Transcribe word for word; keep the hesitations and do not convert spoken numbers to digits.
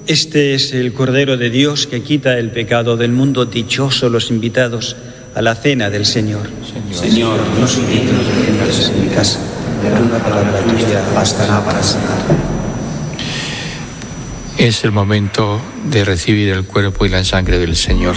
Este es el Cordero de Dios que quita el pecado del mundo. Dichosos los invitados a la cena del Señor. Señor, Señor no soy digno de que entres en mi casa, pero una palabra tuya bastará para sanar. Es el momento de recibir el cuerpo y la sangre del Señor.